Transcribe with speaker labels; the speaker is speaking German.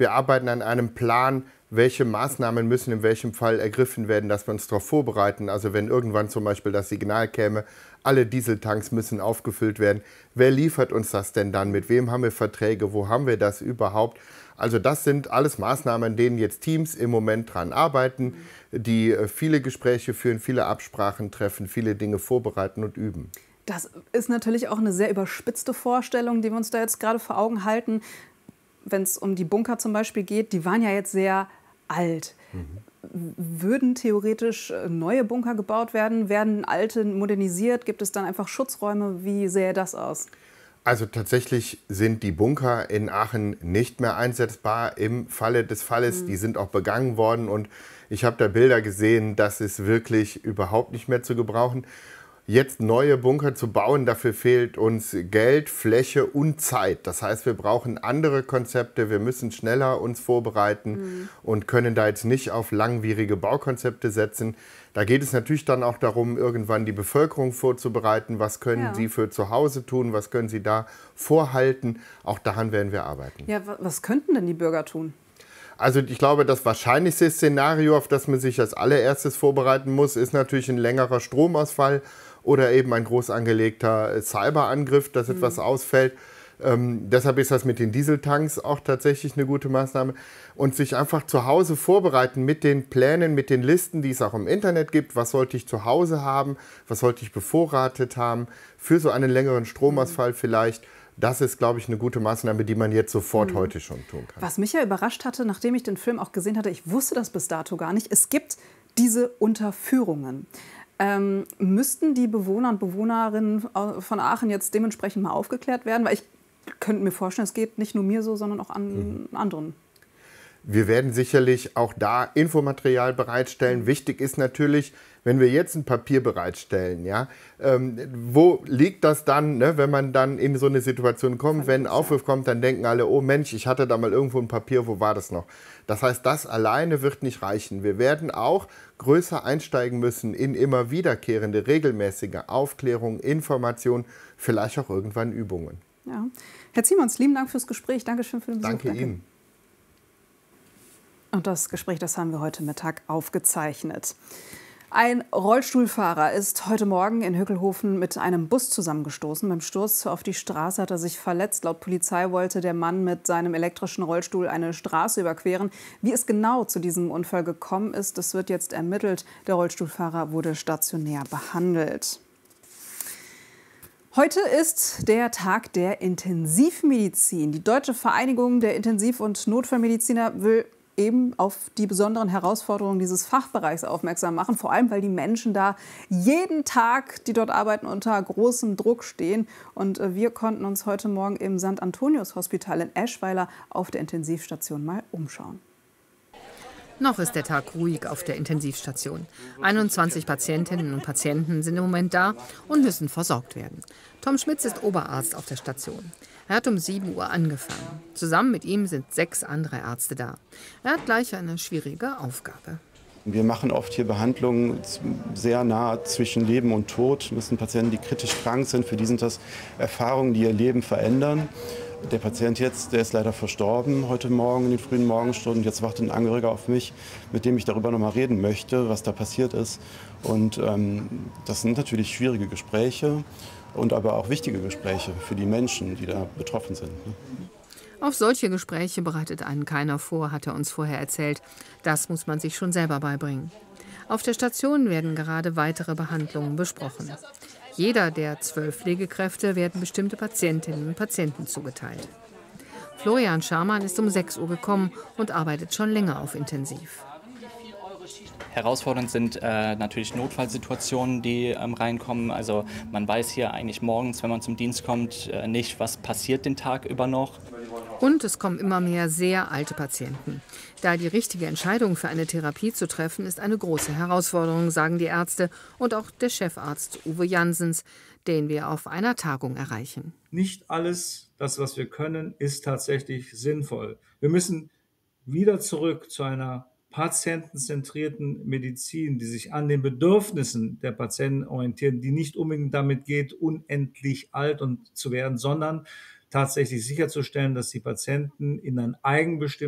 Speaker 1: Wir arbeiten an einem Plan, welche Maßnahmen müssen in welchem Fall ergriffen werden, dass wir uns darauf vorbereiten. Also wenn irgendwann zum Beispiel das Signal käme, alle Dieseltanks müssen aufgefüllt werden, wer liefert uns das denn dann? Mit wem haben wir Verträge? Wo haben wir das überhaupt? Also das sind alles Maßnahmen, an denen jetzt Teams im Moment dran arbeiten, die viele Gespräche führen, viele Absprachen treffen, viele Dinge vorbereiten und üben.
Speaker 2: Das ist natürlich auch eine sehr überspitzte Vorstellung, die wir uns da jetzt gerade vor Augen halten. Wenn es um die Bunker zum Beispiel geht, die waren ja jetzt sehr alt. Würden theoretisch neue Bunker gebaut werden? Werden alte modernisiert? Gibt es dann einfach Schutzräume? Wie sähe das aus?
Speaker 1: Also tatsächlich sind die Bunker in Aachen nicht mehr einsetzbar im Falle des Falles. Die sind auch begangen worden und ich habe da Bilder gesehen, das ist wirklich überhaupt nicht mehr zu gebrauchen. Jetzt neue Bunker zu bauen, dafür fehlt uns Geld, Fläche und Zeit. Das heißt, wir brauchen andere Konzepte, wir müssen schneller uns vorbereiten und können da jetzt nicht auf langwierige Baukonzepte setzen. Da geht es natürlich dann auch darum, irgendwann die Bevölkerung vorzubereiten. Was können sie für zu Hause tun, was können sie da vorhalten? Auch daran werden wir arbeiten.
Speaker 2: Ja, was könnten denn die Bürger tun?
Speaker 1: Also ich glaube, das wahrscheinlichste Szenario, auf das man sich als allererstes vorbereiten muss, ist natürlich ein längerer Stromausfall oder eben ein groß angelegter Cyberangriff, dass etwas ausfällt. Deshalb ist das mit den Dieseltanks auch tatsächlich eine gute Maßnahme. Und sich einfach zu Hause vorbereiten mit den Plänen, mit den Listen, die es auch im Internet gibt. Was sollte ich zu Hause haben? Was sollte ich bevorratet haben? Für so einen längeren Stromausfall vielleicht. Das ist, glaube ich, eine gute Maßnahme, die man jetzt sofort heute schon tun kann.
Speaker 2: Was mich ja überrascht hatte, nachdem ich den Film auch gesehen hatte, ich wusste das bis dato gar nicht, es gibt diese Unterführungen. Müssten die Bewohner und Bewohnerinnen von Aachen jetzt dementsprechend mal aufgeklärt werden? Weil ich könnte mir vorstellen, es geht nicht nur mir so, sondern auch an anderen.
Speaker 1: Wir werden sicherlich auch da Infomaterial bereitstellen. Wichtig ist natürlich, wenn wir jetzt ein Papier bereitstellen, ja, wo liegt das dann, ne, wenn man dann in so eine Situation kommt, wenn ein Aufruf kommt, dann denken alle, oh Mensch, ich hatte da mal irgendwo ein Papier, wo war das noch? Das heißt, das alleine wird nicht reichen. Wir werden auch größer einsteigen müssen in immer wiederkehrende, regelmäßige Aufklärung, Information, vielleicht auch irgendwann Übungen.
Speaker 2: Ja. Herr Ziemons, lieben Dank fürs Gespräch. Dankeschön für den Besuch.
Speaker 1: Danke Ihnen.
Speaker 2: Und das Gespräch, das haben wir heute Mittag aufgezeichnet. Ein Rollstuhlfahrer ist heute Morgen in Hückelhofen mit einem Bus zusammengestoßen. Beim Sturz auf die Straße hat er sich verletzt. Laut Polizei wollte der Mann mit seinem elektrischen Rollstuhl eine Straße überqueren. Wie es genau zu diesem Unfall gekommen ist, das wird jetzt ermittelt. Der Rollstuhlfahrer wurde stationär behandelt. Heute ist der Tag der Intensivmedizin. Die Deutsche Vereinigung der Intensiv- und Notfallmediziner will eben auf die besonderen Herausforderungen dieses Fachbereichs aufmerksam machen. Vor allem, weil die Menschen da jeden Tag, die dort arbeiten, unter großem Druck stehen. Und wir konnten uns heute Morgen im St. Antonius Hospital in Eschweiler auf der Intensivstation mal umschauen.
Speaker 3: Noch ist der Tag ruhig auf der Intensivstation. 21 Patientinnen und Patienten sind im Moment da und müssen versorgt werden. Tom Schmitz ist Oberarzt auf der Station. Er hat um 7 Uhr angefangen. Zusammen mit ihm sind 6 andere Ärzte da. Er hat gleich eine schwierige Aufgabe.
Speaker 4: Wir machen oft hier Behandlungen sehr nah zwischen Leben und Tod. Das sind Patienten, die kritisch krank sind. Für die sind das Erfahrungen, die ihr Leben verändern. Der Patient jetzt, der ist leider verstorben heute Morgen in den frühen Morgenstunden. Jetzt wartet ein Angehöriger auf mich, mit dem ich darüber noch mal reden möchte, was da passiert ist. Und das sind natürlich schwierige Gespräche und aber auch wichtige Gespräche für die Menschen, die da betroffen sind.
Speaker 3: Auf solche Gespräche bereitet einen keiner vor, hat er uns vorher erzählt. Das muss man sich schon selber beibringen. Auf der Station werden gerade weitere Behandlungen besprochen. Jeder der 12 Pflegekräfte werden bestimmte Patientinnen und Patienten zugeteilt. Florian Scharmann ist um 6 Uhr gekommen und arbeitet schon länger auf Intensiv.
Speaker 5: Herausfordernd sind natürlich Notfallsituationen, die reinkommen. Also man weiß hier eigentlich morgens, wenn man zum Dienst kommt, nicht, was passiert den Tag über noch.
Speaker 3: Und es kommen immer mehr sehr alte Patienten. Da die richtige Entscheidung für eine Therapie zu treffen, ist eine große Herausforderung, sagen die Ärzte und auch der Chefarzt Uwe Janssens, den wir auf einer Tagung erreichen.
Speaker 6: Nicht alles, das, was wir können, ist tatsächlich sinnvoll. Wir müssen wieder zurück zu einer patientenzentrierten Medizin, die sich an den Bedürfnissen der Patienten orientieren, die nicht unbedingt damit geht, unendlich alt zu werden, sondern tatsächlich sicherzustellen, dass die Patienten in ein eigenbestimmtes